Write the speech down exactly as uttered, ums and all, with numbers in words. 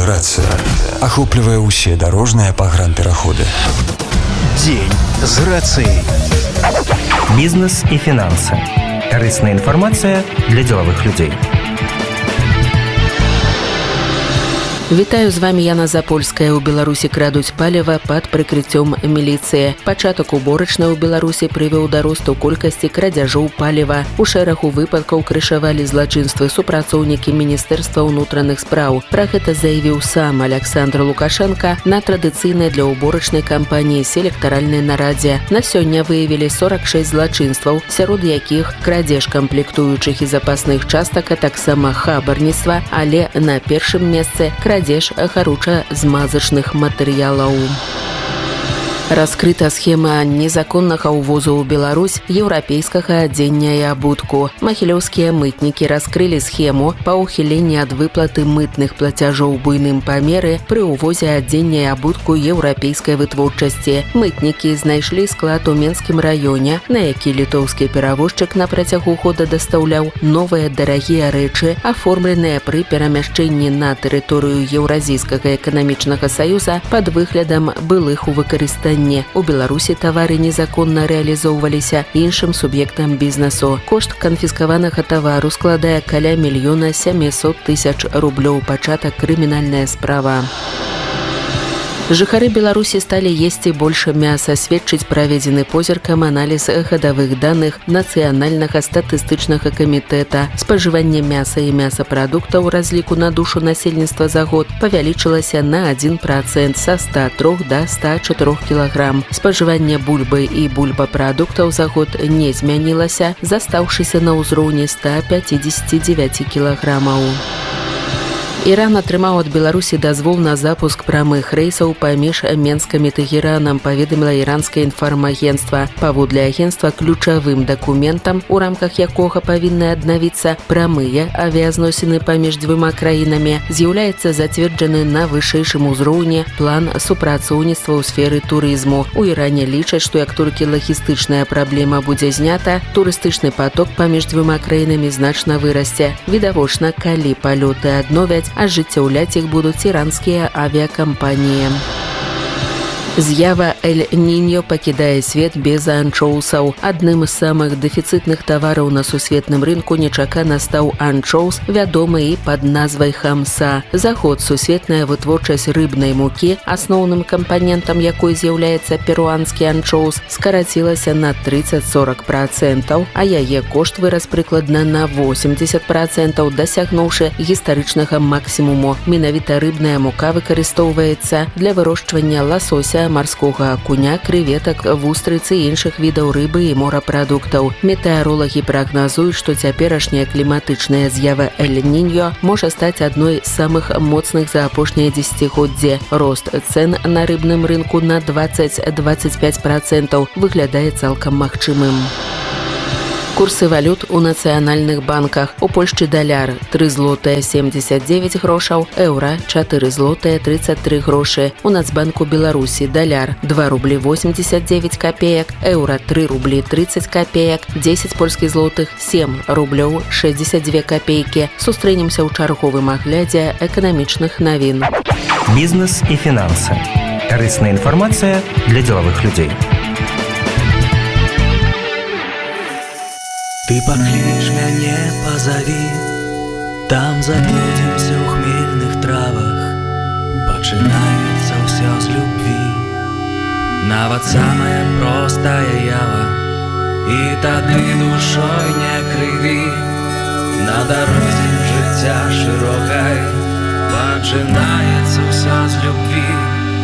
Інтэграцыя ахоплівае ўсе дарожныя пагранпераходы. Дзень з рацыяй. Бізнес і фінансы. Карысная інфармацыя для дзелавых людзей. Вітаю, з вами Яна Запольская. У Беларусі крадуць паліва пад прыкрыццём міліцыі. Пачатак уборачнай у Беларусі прывёў да росту колькасці крадзяжоў паліва. У шэрагу выпадкаў крышавалі злачынствы супрацоўнікі Міністэрства ўнутраных спраў. Пра гэта заявіў сам Александр Лукашенко на традыцыйнай для уборачнай кампаніі селектаральнай нарадзе. На сёння выявілі сорок шэсць злачынстваў, сярод якіх крадзеж камплектуючых і запасных частак, а таксама хабарніцтва, але на першым месцы крадзеж гаруча-змазачных матэрыялаў. Раскрыта схема незаконнага ўвозу ў Беларусь еўрапейскага адзення і абутку. Магілёўскія мытнікі раскрылі схему па ўхіленні ад выплаты мытных плацяжоў буйным памеры пры ўвозе адзення і абутку еўрапейскай вытворчасці. Мытнікі знайшлі склад у Менскім раёне, на які літоўскі перавозчык на працягу года дастаўляў новыя дарагія рэчы, аформленыя пры перамяшчэнні на тэрыторыю Еўразійскага эканамічнага саюза пад выглядам былых у выкарыстанні. У Беларусі тавары незаконна рэалізоўваліся іншым суб'ектам бізнесу. Кошт канфіскаванага тавару складае каля мільёна сямісот тысяч рублёў. Пачатак крымінальная справа. Жыхары Беларусі сталі есці больше мяса, сведчыць праведзены позіркам аналіз гадавых даных Нацыянальнага статыстычнага камітэта. Спажыванне мяса і мясапрадуктаў у разліку на душу насельніцтва за год павялічылася на адзін працэнт са ста трох да ста чатырох кілаграм. Спажыванне бульбы і бульбапрадуктаў за год не змянілася, застаўшыся на ўзроўні ста пяцідзесяці дзевяці кілаграмаў. Іран атрымаў ад Беларусі дазвол на запуск прамых рэйсаў паміж Менскам і Тэхеранам, паведаміла іранскае інфармагенцтва. Паводле агенцтва, ключавым дакументам, у рамках якога павінны аднавіцца прамыя авіязносіны паміж дзвюма краінамі, з'яўляецца зацверджаны на вышэйшым узроўні план супрацоўніцтва ў сферы турызму. У Іране лічаць, што як толькі лагістычная праблема будзе знята, турыстычны поток паміж дзвюма краінамі значна вырасце. Відавочна, калі палёты адновяць, ажыццяўляць іх будуць іранскія авіакампаніі. З'ява Эль-Ніньо пакідае свет без анчоусаў. Адным з самых дэфіцытных тавараў на сусветным рынку нечакана стаў анчоус, вядомы і пад назвай хамса. За год сусветная вытворчасць рыбнай мукі, асноўным кампанентам якой з'яўляецца перуанскі анчоус, скарацілася на трыццаць-сорак працэнтаў, а яе кошт вырас прыкладна на восемьдесят працэнтаў, дасягнуўшы гістарычнага максімуму. Менавіта рыбная мука выкарыстоўваецца для вырошчвання ласося, марскога акуня, крэветак, вустрыц і іншых відаў рыбы і морапрадуктаў. Метэаролагі прагназуюць, што цяперашняя кліматычная з'ява Эль-Ніньо можа стаць адной з самых моцных за апошняе дзесяцігоддзе. Рост цэн на рыбным рынку на дваццаць - дваццаць пяць працэнтаў выглядае цалкам магчымым. Курсы валют у нацыянальных банках. У Польшчы даляр тры злотыя семьдесят девять грошаў, еўра чатыры злотыя тридцать три грошы. У Нацбанку Беларусі даляр два рублі восемьдесят девять копеек, еўра три рублі тридцать копеек, дзесяць польскіх злотых сем рублёў шэсцьдзесят дзве копейкі. Сустрэнемся ў чарговым аглядзе эканамічных навін. Бізнес і фінансы. Карысная інфармацыя для дзелавых людзей. Ты пакліч мяне, пазаві, там заблудзімся ў хмельных травах. Пачынаецца ўсё з любві, нават самая простая ява. І тады душой не крыві, на дарозе жыцця шырокай. Пачынаецца ўсё з любві.